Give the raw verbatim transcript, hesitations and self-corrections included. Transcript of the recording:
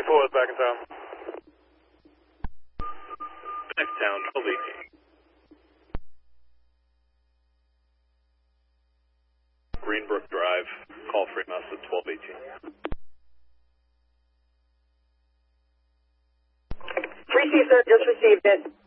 ninety-four is back in town. Next town, twelve eighteen. Greenbrook Drive, call Freemas at twelve eighteen. Three C, sir, just received it.